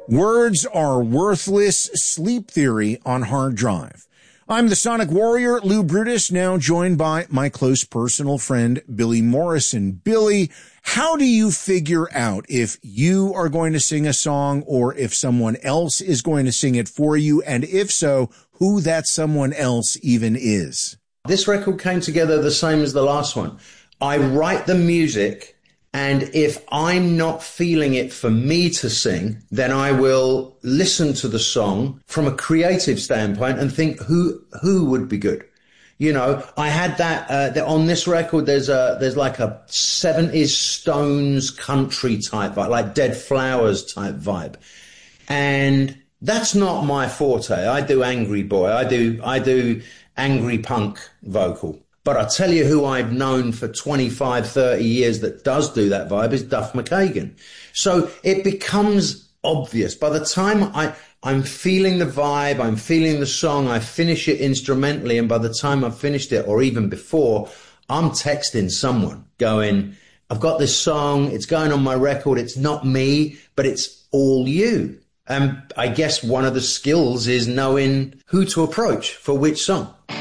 Words are worthless. Sleep Theory on hard drive. I'm the Sonic Warrior, Lou Brutus, now joined by my close personal friend, Billy Morrison. Billy, how do you figure out if you are going to sing a song or if someone else is going to sing it for you? And if so, who that someone else even is? This record came together the same as the last one. I write the music, and if I'm not feeling it for me to sing, then I will listen to the song from a creative standpoint and think who would be good. You know, I had that on this record. There's like a 70s Stones country type vibe, like Dead Flowers type vibe, and that's not my forte. I do angry boy. I do angry punk vocal. But I tell you who I've known for 25, 30 years that does do that vibe is Duff McKagan. So it becomes obvious. By the time I'm feeling the vibe, I'm feeling the song, I finish it instrumentally, and by the time I've finished it, or even before, I'm texting someone going, I've got this song, it's going on my record, it's not me, but it's all you. And I guess one of the skills is knowing who to approach for which song.